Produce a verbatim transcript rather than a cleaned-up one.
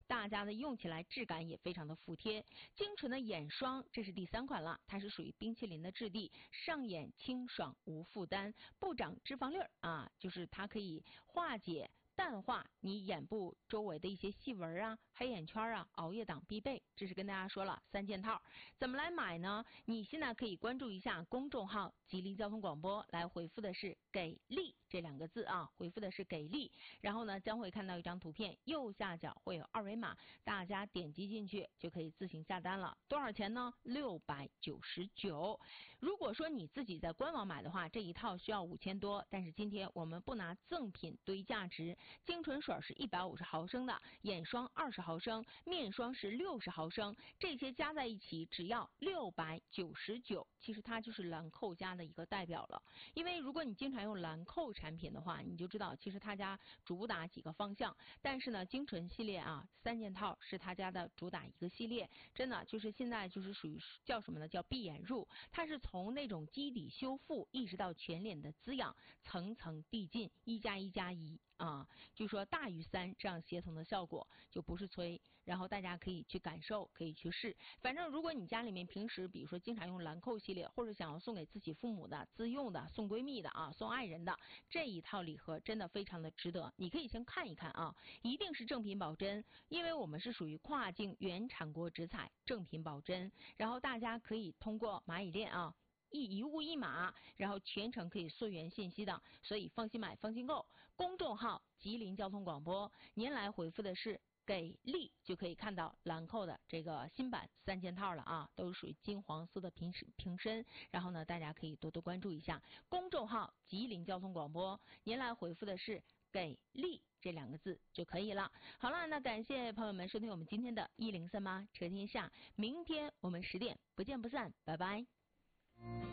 大家呢用起来质感也非常的服帖。精纯的眼霜，这是第三款了，它是属于冰淇淋的质地，上眼清爽无负担，不长脂肪粒儿啊，就是它可以化解淡化你眼部周围的一些细纹啊、黑眼圈啊，熬夜党必备。这是跟大家说了三件套，怎么来买呢？你现在可以关注一下公众号吉林交通广播，来回复的是给力这两个字啊，回复的是给力，然后呢将会看到一张图片，右下角会有二维码，大家点击进去就可以自行下单了。多少钱呢？六百九十九。如果说你自己在官网买的话，这一套需要五千多，但是今天我们不拿赠品堆价值，精纯水是一百五十毫升的，眼霜二十毫升，面霜是六十毫升，这些加在一起只要六百九十九。其实它就是兰蔻家的一个代表了，因为如果你经常用兰蔻产品的话，你就知道其实他家主打几个方向，但是呢精纯系列啊三件套是他家的主打一个系列，真的就是现在就是属于叫什么呢？叫闭眼入，它是从那种基底修复一直到全脸的滋养，层层递进，一加一加一啊，就说大于三这样协同的效果，就不是催。然后大家可以去感受，可以去试。反正如果你家里面平时比如说经常用兰蔻系列，或者想要送给自己父母的、自用的、送闺蜜的啊、送爱人的这一套礼盒，真的非常的值得。你可以先看一看啊，一定是正品保真，因为我们是属于跨境原产国直采，正品保真。然后大家可以通过蚂蚁链啊。一一物一码，然后全程可以溯源信息的，所以放心买，放心购。公众号吉林交通广播，您来回复的是给力，就可以看到兰蔻的这个新版三件套了啊，都是属于金黄色的瓶瓶身。然后呢，大家可以多多关注一下公众号吉林交通广播，您来回复的是给力这两个字就可以了。好了，那感谢朋友们收听我们今天的一零三八车天下，明天我们十点不见不散，拜拜。